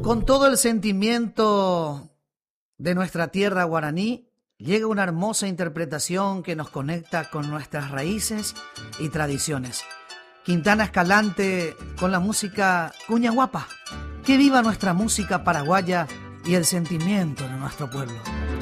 Con todo el sentimiento de nuestra tierra guaraní, llega una hermosa interpretación que nos conecta con nuestras raíces y tradiciones. Quintana Escalante con la música Cuña Guapa. Que viva nuestra música paraguaya y el sentimiento de nuestro pueblo.